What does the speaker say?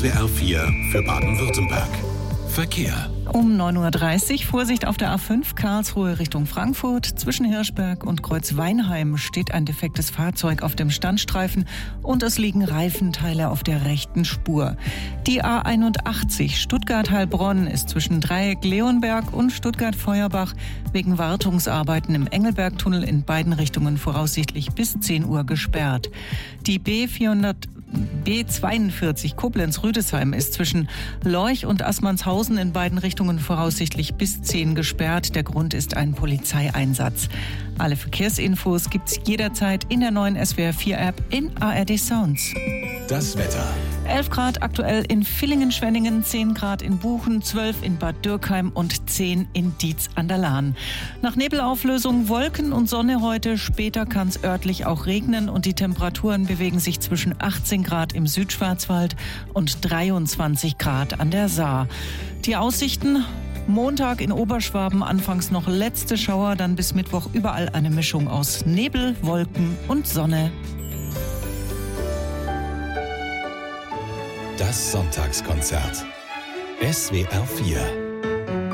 SWR 4 für Baden-Württemberg. Verkehr. Um 9.30 Uhr Vorsicht auf der A5 Karlsruhe Richtung Frankfurt. Zwischen Hirschberg und Kreuzweinheim steht ein defektes Fahrzeug auf dem Standstreifen und es liegen Reifenteile auf der rechten Spur. Die A81 Stuttgart-Heilbronn ist zwischen Dreieck-Leonberg und Stuttgart-Feuerbach wegen Wartungsarbeiten im Engelbergtunnel in beiden Richtungen voraussichtlich bis 10 Uhr gesperrt. Die B42 Koblenz-Rüdesheim ist zwischen Lorch und Assmannshausen in beiden Richtungen voraussichtlich bis 10 gesperrt. Der Grund ist ein Polizeieinsatz. Alle Verkehrsinfos gibt's jederzeit in der neuen SWR 4 App in ARD Sounds. Das Wetter. 11 Grad aktuell in Villingen-Schwenningen, 10 Grad in Buchen, 12 in Bad Dürkheim und 10 in Dietz an der Lahn. Nach Nebelauflösung Wolken und Sonne heute, später kann es örtlich auch regnen und die Temperaturen bewegen sich zwischen 18 Grad im Südschwarzwald und 23 Grad an der Saar. Die Aussichten: Montag in Oberschwaben anfangs noch letzte Schauer, dann bis Mittwoch überall eine Mischung aus Nebel, Wolken und Sonne. Das Sonntagskonzert. SWR 4